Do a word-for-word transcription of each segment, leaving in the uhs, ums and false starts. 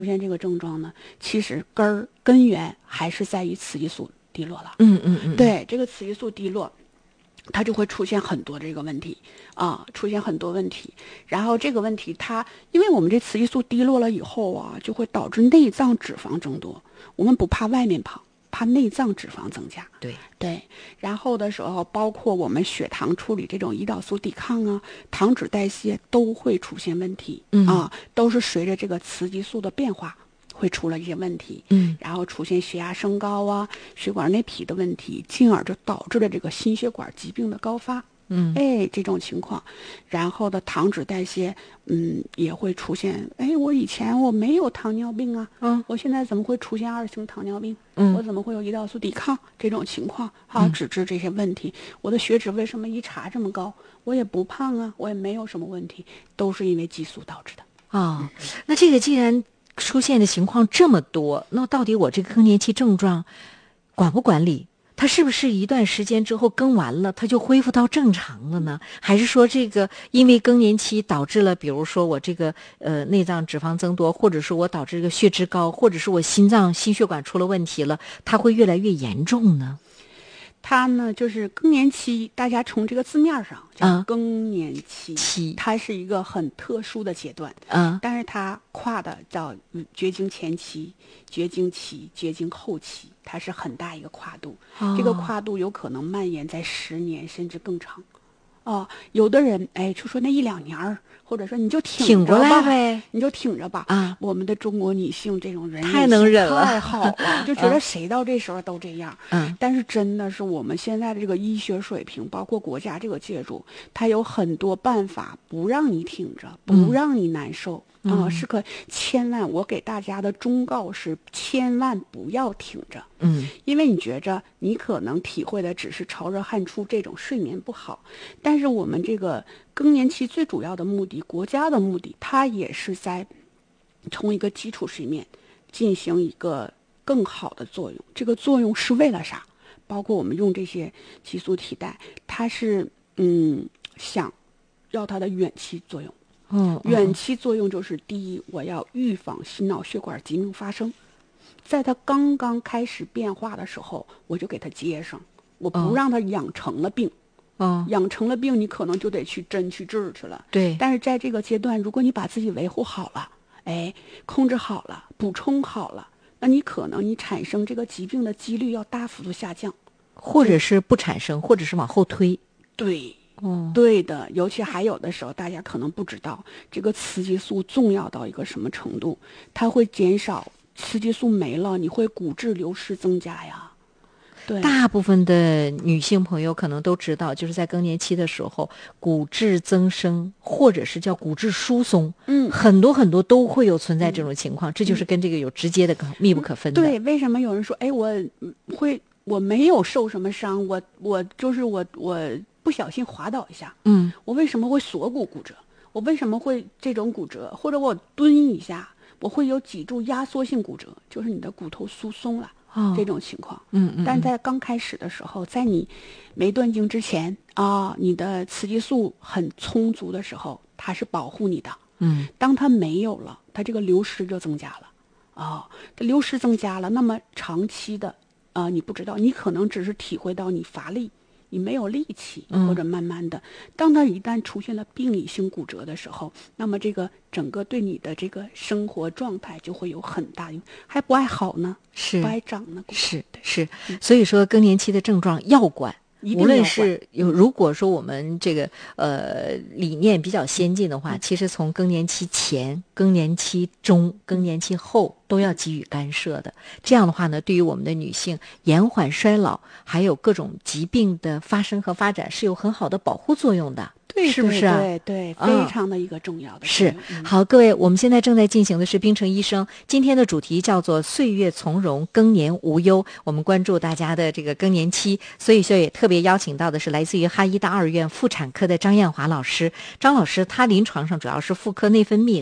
现这个症状呢，其实根儿根源还是在于雌激素低落了。 嗯嗯嗯， 对，这个雌激素低落，它就会出现很多这个问题啊，出现很多问题。然后这个问题它，因为我们这雌激素低落了以后啊，就会导致内脏脂肪增多。我们不怕外面胖，怕内脏脂肪增加。 对对，然后的时候，包括我们血糖处理这种胰岛素抵抗啊，糖脂代谢都会出现问题、 嗯、 啊，都是随着这个雌激素的变化会出了一些问题。 嗯， 然后出现血压升高啊，血管内皮的问题，进而就导致了这个心血管疾病的高发。 嗯， 哎，这种情况，然后的糖脂代谢，嗯，也会出现。哎，我以前我没有糖尿病啊， 嗯， 我现在怎么会出现二型糖尿病？ 嗯， 我怎么会有胰岛素抵抗这种情况啊？ 嗯、 脂质这些问题，我的血脂为什么一查这么高？我也不胖啊，我也没有什么问题，都是因为激素导致的。 哦，那这个既然出现的情况这么多，那到底我这个更年期症状管不管理？它是不是一段时间之后更完了，它就恢复到正常了呢？还是说这个因为更年期导致了，比如说我这个呃内脏脂肪增多，或者是我导致这个血脂高，或者是我心脏心血管出了问题了，它会越来越严重呢？ 它呢，就是更年期，大家从这个字面上叫更年期， 期它是一个很特殊的阶段， 嗯， 但是它跨的叫绝经前期、绝经期、绝经后期，它是很大一个跨度， 哦、 这个跨度有可能蔓延在十年甚至更长。哦，有的人哎，就说那一两年儿，或者说你就挺挺过着吧来呗， 你就挺着吧。 啊， 我们的中国女性这种人太能忍了， 太好了，就觉得谁到这时候都这样。 嗯， 但是真的是我们现在的这个医学水平，包括国家这个介入，它有很多办法不让你挺着，不让你难受。啊、嗯，是可千万，我给大家的忠告是，千万不要挺着， 嗯， 因为你觉着你可能体会的只是潮热汗出这种睡眠不好，但是我们这个更年期最主要的目的，国家的目的，它也是在从一个基础睡眠进行一个更好的作用。这个作用是为了啥？包括我们用这些激素替代，它是嗯想要它的远期作用。 嗯， 远期作用就是第一，我要预防心脑血管疾病发生，在它刚刚开始变化的时候，我就给它接上，我不让它养成了病。 嗯， 养成了病，你可能就得去针去治去了。 对。 但是在这个阶段，如果你把自己维护好了，哎，控制好了，补充好了，那你可能你产生这个疾病的几率要大幅度下降， 或者是不产生，或者是往后推。 对。 哦， 对的，尤其还有的时候，大家可能不知道，这个雌激素重要到一个什么程度，它会减少，雌激素没了，你会骨质流失增加呀。对， 大部分的女性朋友可能都知道，就是在更年期的时候，骨质增生或者是叫骨质疏松， 嗯， 很多很多都会有存在这种情况，嗯、这就是跟这个有直接的、密不可分的。 对，为什么有人说，哎，我会我没有受什么伤，我我就是我我。不小心滑倒一下， 嗯， 我为什么会锁骨骨折？我为什么会这种骨折？或者我蹲一下，我会有脊柱压缩性骨折，就是你的骨头疏松了， 哦、 这种情况。 嗯嗯。 但在刚开始的时候，在你没断经之前啊，你的雌激素很充足的时候，它是保护你的。 嗯， 当它没有了，它这个流失就增加了。啊，它流失增加了，那么长期的啊，你不知道，你可能只是体会到你乏力。你没有力气，或者慢慢的，嗯、当它一旦出现了病理性骨折的时候，那么这个整个对你的这个生活状态就会有很大，还不爱好呢， 是不爱长呢， 是是，所以说更年期的症状要管。无论是有，如果说我们这个呃理念比较先进的话， 嗯、 其实从更年期前、更年期中、更年期后都要给予干涉的。这样的话呢，对于我们的女性延缓衰老，还有各种疾病的发生和发展是有很好的保护作用的。 对， 是不是啊？ 对对，对非常的一个重要的、 嗯。是，好，各位，我们现在正在进行的是冰城医生今天的主题叫做岁月从容，更年无忧。我们关注大家的这个更年期，所以说也特别邀请到的是来自于哈医大二院妇产科的张艳华老师。张老师他临床上主要是妇科内分泌和临床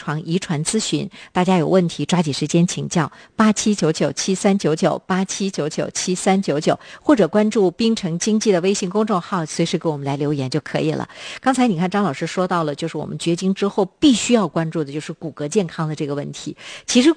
床遗传咨询，大家有问题抓紧时间请教，八七九九七三九九八七九九七三九九，或者关注滨城经济的微信公众号，随时给我们来留言就可以了。刚才你看张老师说到了，就是我们绝经之后必须要关注的就是骨骼健康的这个问题。其实